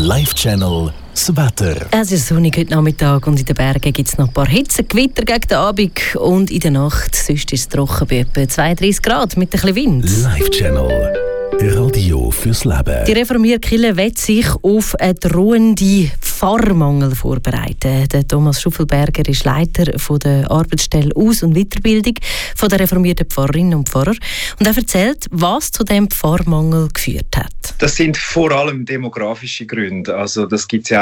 Live-Channel das Wetter. Es ist sonnig heute Nachmittag und in den Bergen gibt es noch ein paar Hitzegewitter gegen den Abend. Und in der Nacht sonst ist es trocken bei etwa 32 Grad mit ein bisschen Wind. Live-Channel. Radio fürs Leben. Die reformierte Kirche will sich auf einen drohenden Pfarrmangel vorbereiten. Der Thomas Schuffelberger ist Leiter von der Arbeitsstelle Aus- und Weiterbildung von der reformierten Pfarrerinnen und Pfarrer. Und er erzählt, was zu dem Pfarrmangel geführt hat. Das sind vor allem demografische Gründe. Also das gibt es ja